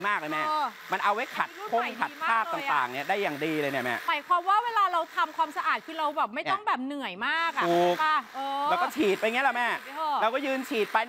มากเลยแม่มันเอาไว้ขัดคราบต่างๆเนี่ยได้อย่างดีเลยเนี่ยแม่หมายความว่าเวลาเราทำความสะอาดคือเราแบบไม่ต้องแบบเหนื่อยมากอ่ะถูกแล้วก็ฉีดไปงี้แหละแม่เราก็ยืนฉีดไป